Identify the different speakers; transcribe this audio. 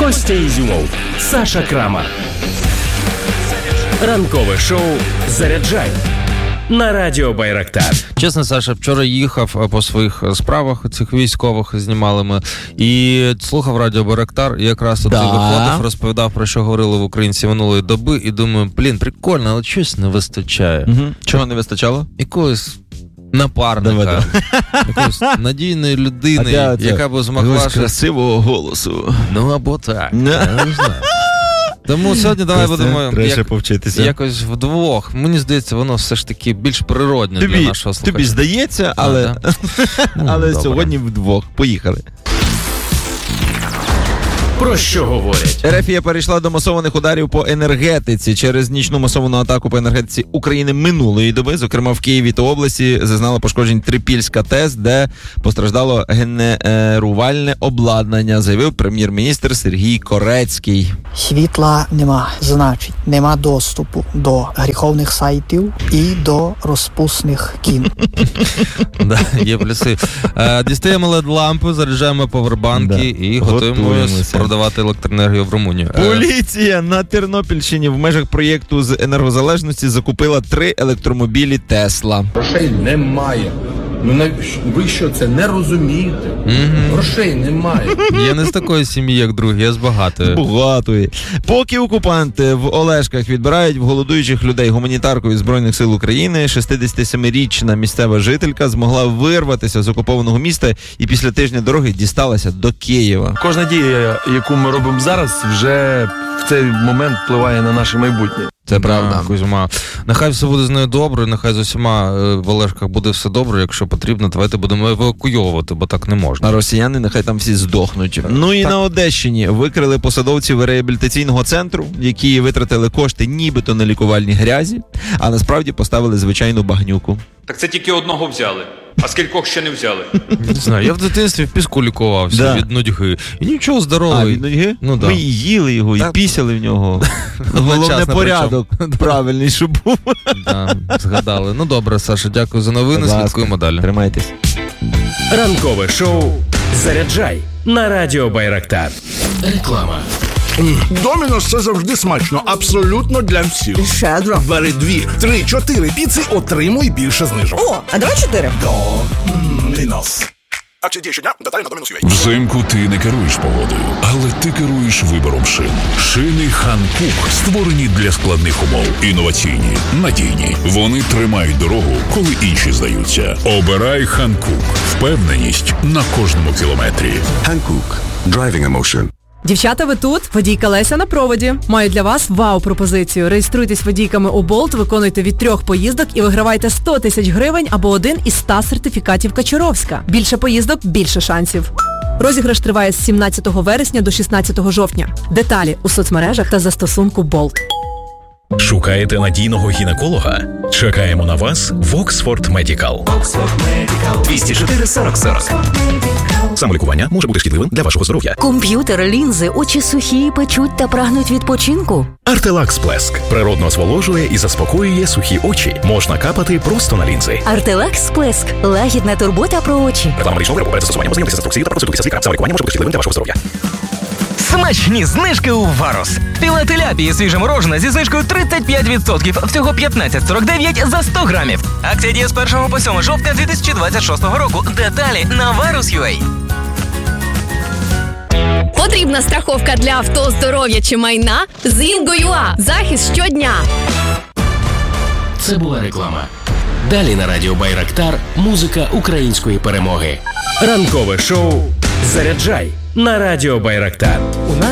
Speaker 1: Костя Ізюмов, Саша Крамар. Ранкове шоу «Заряджай» на Радіо Байрактар.
Speaker 2: Чесно, Саша, вчора їхав по своїх справах, цих військових знімали ми, і слухав Радіо Байрактар, і якраз тут виходив, розповідав, про що говорили в українці минулої доби, і думаю, прикольно, але щось не вистачає.
Speaker 3: Чого не вистачало?
Speaker 2: Якогось напарника, якоїсь надійної людини, яка б змогла...
Speaker 3: красивого голосу.
Speaker 2: Ну, або так, я не знаю. Тому сьогодні давай будемо якось вдвох. Мені здається, воно все ж таки більш природне для нашого слухача.
Speaker 3: Тобі здається, але сьогодні вдвох. Поїхали.
Speaker 1: Про що говорять?
Speaker 3: РФ перейшла до масованих ударів по енергетиці. Через нічну масовану атаку по енергетиці України минулої доби, зокрема в Києві та області, зазнала пошкоджень Трипільська ТЕС, де постраждало генерувальне обладнання, заявив прем'єр-міністр Сергій Корецький.
Speaker 4: Світла нема, значить, нема доступу до гріховних сайтів і до розпусних кін.
Speaker 2: Да, є плюси. Дістаємо LED-лампи, заряджаємо повербанки і готуємося продавати електроенергію в Румунію.
Speaker 3: Поліція на Тернопільщині в межах проєкту з енергозалежності закупила 3 електромобілі Тесла.
Speaker 5: Грошей немає. Ви що, це не розумієте? Грошей немає.
Speaker 2: Я не з такої сім'ї, як другі, я з багатої.
Speaker 3: Багатої. Поки окупанти в Олешках відбирають в голодуючих людей гуманітарку від Збройних сил України, 67-річна місцева жителька змогла вирватися з окупованого міста і після тижня дороги дісталася до Києва.
Speaker 5: Кожна дія, яку ми робимо зараз, вже в цей момент впливає на наше майбутнє.
Speaker 3: Це правда.
Speaker 2: Кузьма. Нехай все буде з нею добре, нехай з усіма в Олешках буде все добре, якщо потрібно, давайте будемо евакуйовувати, бо так не можна.
Speaker 3: А росіяни нехай там всі здохнуть. Ну і на Одещині викрили посадовців реабілітаційного центру, які витратили кошти нібито на лікувальні грязі, а насправді поставили звичайну багнюку.
Speaker 6: Так це тільки одного взяли. А скількох ще не взяли?
Speaker 2: Не знаю, я в дитинстві в піску лікувався від нудьги. І нічого, здоровий.
Speaker 3: А, від нудьги?
Speaker 2: Ну,
Speaker 3: ми і їли його, і пісяли в нього. Головне, порядок правильний, щоб був.
Speaker 2: Згадали. Ну добре, Саша, дякую за новини, слідкуємо далі.
Speaker 3: Тримайтесь.
Speaker 1: Ранкове шоу «Заряджай» на Радіо Байрактар. Реклама.
Speaker 7: Домінос – це завжди смачно, абсолютно для всіх.
Speaker 8: Щедро.
Speaker 7: Бери 2, 3, 4 піци, отримуй більше знижок.
Speaker 8: О, а давай 4.
Speaker 7: Домінос. Акція діє щодня, деталі на Домінос.ua.
Speaker 9: Взимку ти не керуєш погодою, але ти керуєш вибором шин. Шини Ханкук створені для складних умов. Інноваційні, надійні. Вони тримають дорогу, коли інші здаються. Обирай Ханкук. Впевненість на кожному кілометрі.
Speaker 10: Ханкук. Driving emotion.
Speaker 11: Дівчата, ви тут? Водійка Леся на проводі. Маю для вас вау-пропозицію. Реєструйтесь водійками у Болт, виконуйте від 3 поїздок і вигравайте 100 тисяч гривень або один із 100 сертифікатів Качуровська. Більше поїздок – більше шансів. Розіграш триває з 17 вересня до 16 жовтня. Деталі у соцмережах та застосунку Болт.
Speaker 12: Шукаєте надійного гінеколога? Чекаємо на вас в Oxford Medical. 204 40 40. Самолікування може бути шкідливим для вашого здоров'я.
Speaker 13: Комп'ютер, лінзи, очі сухі, печуть та прагнуть відпочинку.
Speaker 12: Артелакс Плеск природно зволожує і заспокоює сухі очі. Можна капати просто на лінзи.
Speaker 13: Артелакс Плеск – лагідна турбота про очі.
Speaker 12: Реклама медичного виробу перед застосуванням ознайомитися з інструкцією та консультуйтеся з лікарем. Самолікування може бути шкідливим для вашого здоров'я.
Speaker 14: Смачні знижки у Варос. Філе теляпії свіжеморожене зі знижкою 35%, всього 15,49 за 100 грамів. Акція діє з 1 по 7 жовтня 2026 року. Деталі на Varus.ua.
Speaker 15: Потрібна страховка для авто, здоров'я чи майна? З Інго.ua. Захист щодня.
Speaker 1: Це була реклама. Далі на Радіо Байрактар музика української перемоги. Ранкове шоу «Заряджай» на Радіо Байрактар.